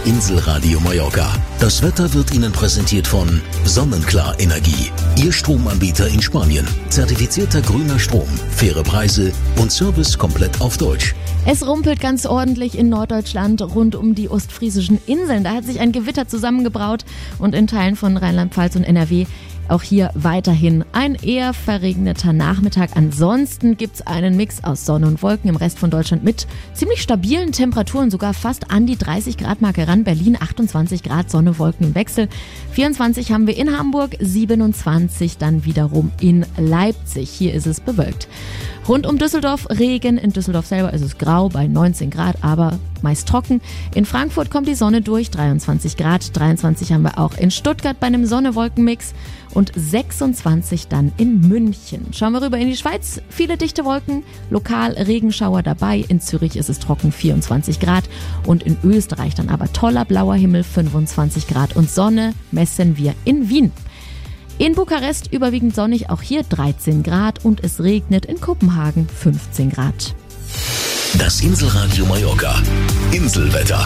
Inselradio Mallorca. Das Wetter wird Ihnen präsentiert von Sonnenklar Energie. Ihr Stromanbieter in Spanien. Zertifizierter grüner Strom, faire Preise und Service komplett auf Deutsch. Es rumpelt ganz ordentlich in Norddeutschland rund um die ostfriesischen Inseln. Da hat sich ein Gewitter zusammengebraut und in Teilen von Rheinland-Pfalz und NRW auch hier weiterhin ein eher verregneter Nachmittag. Ansonsten gibt's einen Mix aus Sonne und Wolken im Rest von Deutschland mit ziemlich stabilen Temperaturen, sogar fast an die 30 Grad Marke ran. Berlin 28 Grad, Sonne, Wolken im Wechsel. 24 haben wir in Hamburg, 27 dann wiederum in Leipzig. Hier ist es bewölkt. Rund um Düsseldorf Regen, in Düsseldorf selber ist es grau bei 19 Grad, aber meist trocken. In Frankfurt kommt die Sonne durch, 23 Grad, 23 haben wir auch in Stuttgart bei einem Sonne-Wolken-Mix und 26 dann in München. Schauen wir rüber in die Schweiz, viele dichte Wolken, lokal Regenschauer dabei. In Zürich ist es trocken, 24 Grad und in Österreich dann aber toller blauer Himmel, 25 Grad und Sonne messen wir in Wien. In Bukarest überwiegend sonnig, auch hier 13 Grad und es regnet in Kopenhagen 15 Grad. Das Inselradio Mallorca. Inselwetter.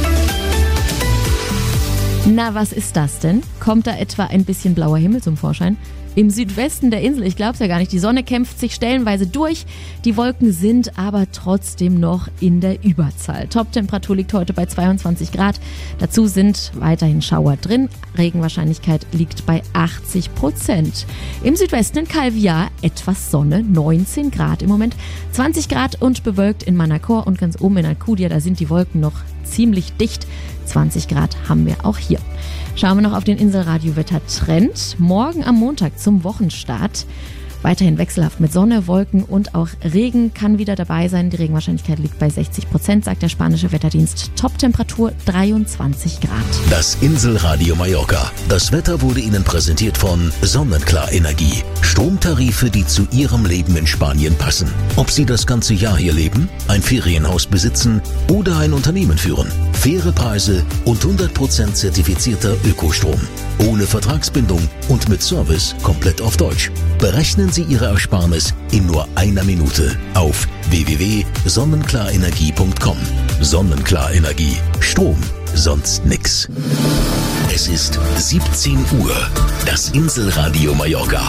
Na, was ist das denn? Kommt da etwa ein bisschen blauer Himmel zum Vorschein? Im Südwesten der Insel, ich glaub's ja gar nicht, die Sonne kämpft sich stellenweise durch. Die Wolken sind aber trotzdem noch in der Überzahl. Toptemperatur liegt heute bei 22 Grad. Dazu sind weiterhin Schauer drin. Regenwahrscheinlichkeit liegt bei 80%. Im Südwesten in Calviá etwas Sonne, 19 Grad im Moment. 20 Grad und bewölkt in Manacor und ganz oben in Alcudia, da sind die Wolken noch ziemlich dicht. 20 Grad haben wir auch hier. Schauen wir noch auf den Inselradio-Wetter-Trend. Morgen am Montag zum Wochenstart. Weiterhin wechselhaft mit Sonne, Wolken und auch Regen kann wieder dabei sein. Die Regenwahrscheinlichkeit liegt bei 60%, sagt der spanische Wetterdienst. Toptemperatur 23 Grad. Das Inselradio Mallorca. Das Wetter wurde Ihnen präsentiert von Sonnenklar Energie. Stromtarife, die zu Ihrem Leben in Spanien passen. Ob Sie das ganze Jahr hier leben, ein Ferienhaus besitzen oder ein Unternehmen führen. Faire Preise und 100% zertifizierter Ökostrom. Ohne Vertragsbindung und mit Service komplett auf Deutsch. Berechnen Sie Ihre Ersparnis in nur einer Minute auf www.sonnenklarenergie.com. Sonnenklar Energie. Strom, sonst nix. Es ist 17 Uhr. Das Inselradio Mallorca.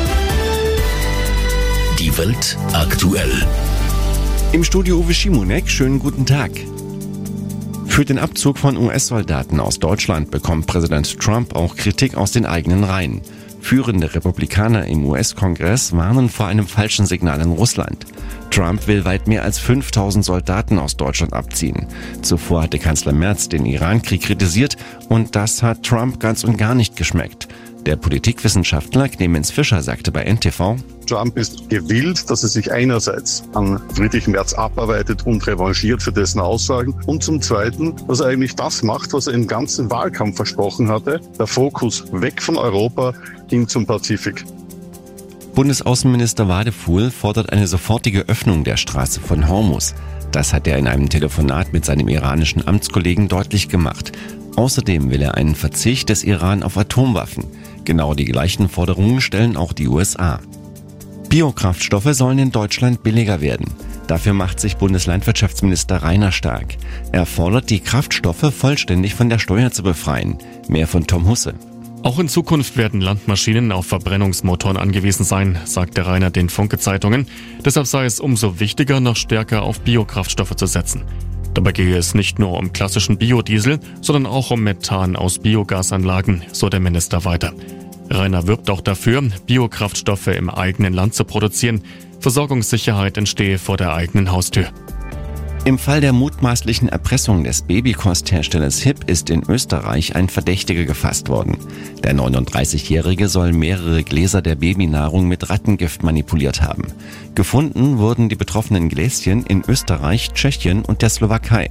Die Welt aktuell. Im Studio Uwe Schimonek, schönen guten Tag. Für den Abzug von US-Soldaten aus Deutschland bekommt Präsident Trump auch Kritik aus den eigenen Reihen. Führende Republikaner im US-Kongress warnen vor einem falschen Signal in Russland. Trump will weit mehr als 5000 Soldaten aus Deutschland abziehen. Zuvor hatte Kanzler Merz den Iran-Krieg kritisiert und das hat Trump ganz und gar nicht geschmeckt. Der Politikwissenschaftler Clemens Fischer sagte bei NTV: Trump ist gewillt, dass er sich einerseits an Friedrich Merz abarbeitet und revanchiert für dessen Aussagen und zum Zweiten, dass er eigentlich das macht, was er im ganzen Wahlkampf versprochen hatte, der Fokus weg von Europa hin zum Pazifik. Bundesaußenminister Wadefuhl fordert eine sofortige Öffnung der Straße von Hormuz. Das hat er in einem Telefonat mit seinem iranischen Amtskollegen deutlich gemacht. Außerdem will er einen Verzicht des Iran auf Atomwaffen. Genau die gleichen Forderungen stellen auch die USA. Biokraftstoffe sollen in Deutschland billiger werden. Dafür macht sich Bundeslandwirtschaftsminister Rainer stark. Er fordert, die Kraftstoffe vollständig von der Steuer zu befreien. Mehr von Tom Husse. Auch in Zukunft werden Landmaschinen auf Verbrennungsmotoren angewiesen sein, sagte Rainer den Funke-Zeitungen. Deshalb sei es umso wichtiger, noch stärker auf Biokraftstoffe zu setzen. Dabei gehe es nicht nur um klassischen Biodiesel, sondern auch um Methan aus Biogasanlagen, so der Minister weiter. Rainer wirbt auch dafür, Biokraftstoffe im eigenen Land zu produzieren. Versorgungssicherheit entstehe vor der eigenen Haustür. Im Fall der mutmaßlichen Erpressung des Babykostherstellers HiP ist in Österreich ein Verdächtiger gefasst worden. Der 39-Jährige soll mehrere Gläser der Babynahrung mit Rattengift manipuliert haben. Gefunden wurden die betroffenen Gläschen in Österreich, Tschechien und der Slowakei.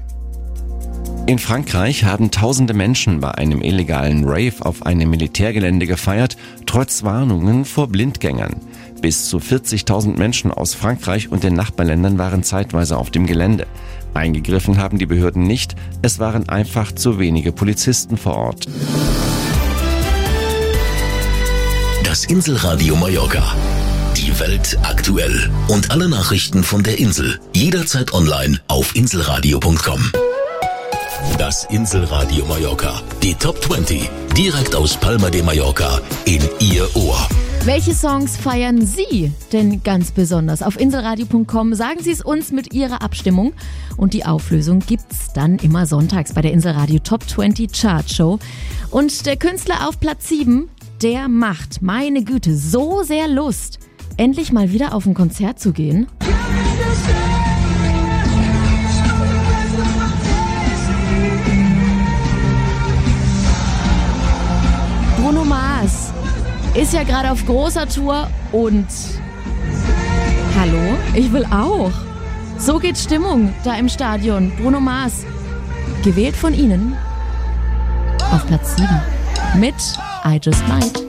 In Frankreich haben tausende Menschen bei einem illegalen Rave auf einem Militärgelände gefeiert, trotz Warnungen vor Blindgängern. Bis zu 40.000 Menschen aus Frankreich und den Nachbarländern waren zeitweise auf dem Gelände. Eingegriffen haben die Behörden nicht, es waren einfach zu wenige Polizisten vor Ort. Das Inselradio Mallorca. Die Welt aktuell. Und alle Nachrichten von der Insel. Jederzeit online auf inselradio.com. Das Inselradio Mallorca. Die Top 20. Direkt aus Palma de Mallorca in Ihr Ohr. Welche Songs feiern Sie denn ganz besonders? Auf inselradio.com sagen Sie es uns mit Ihrer Abstimmung. Und die Auflösung gibt's dann immer sonntags bei der Inselradio Top 20 Chart Show. Und der Künstler auf Platz 7, der macht, meine Güte, so sehr Lust, endlich mal wieder auf ein Konzert zu gehen. Bruno Mars ist ja gerade auf großer Tour und hallo, ich will auch. So geht Stimmung da im Stadion. Bruno Mars, gewählt von Ihnen auf Platz 7 mit I Just Might.